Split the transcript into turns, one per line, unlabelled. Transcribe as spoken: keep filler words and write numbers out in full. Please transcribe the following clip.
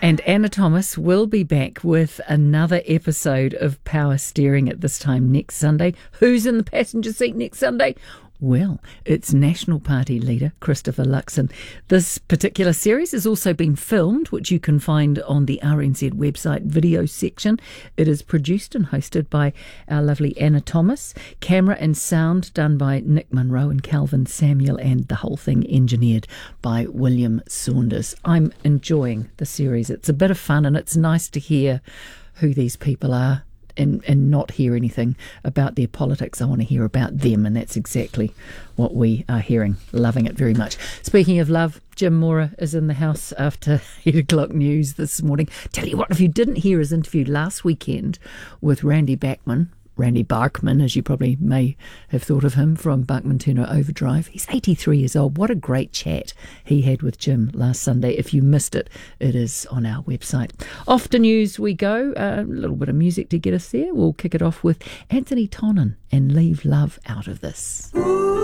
And Anna Thomas will be back with another episode of Power Steering at this time next Sunday. Who's in the passenger seat next Sunday? Well, it's National Party leader Christopher Luxon. This particular series has also been filmed, which you can find on the R N Z website video section. It is produced and hosted by our lovely Anna Thomas. Camera and sound done by Nick Munro and Calvin Samuel, and the whole thing engineered by William Saunders. I'm enjoying the series. It's a bit of fun, and it's nice to hear who these people are. And, and not hear anything about their politics. I want to hear about them, and that's exactly what we are hearing. Loving it very much. Speaking of love, Jim Mora is in the house after eight o'clock news this morning. Tell you what, if you didn't hear his interview last weekend with Randy Bachman, Randy Barkman, as you probably may have thought of him from Bachman Turner Overdrive. He's eighty-three years old. What a great chat he had with Jim last Sunday. If you missed it, it is on our website. Off to news we go. Uh, a little bit of music to get us there. We'll kick it off with Anthony Tonnon and Leave Love Out of This.